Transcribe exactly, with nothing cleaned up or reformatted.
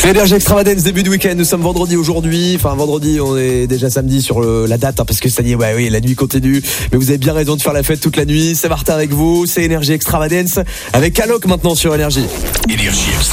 C'est Énergie Extravagance, début de week-end. Nous sommes vendredi aujourd'hui. Enfin, vendredi, on est déjà samedi sur le, la date, hein, parce que ça y est, ouais, oui, la nuit continue. Mais vous avez bien raison de faire la fête toute la nuit. C'est Martin avec vous. C'est Énergie Extravagance avec Alok maintenant sur Énergie. Énergie Extravagance.